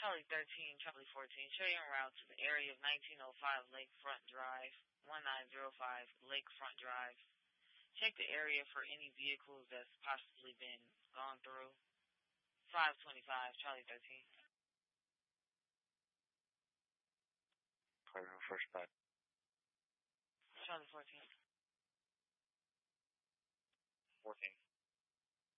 Charlie 13, Charlie 14, show you en route to the area of 1905 Lakefront Drive, 1905 Lakefront Drive. Check the area for any vehicles that's possibly been gone through. 525, Charlie 13. First back. Charlie 14. 14.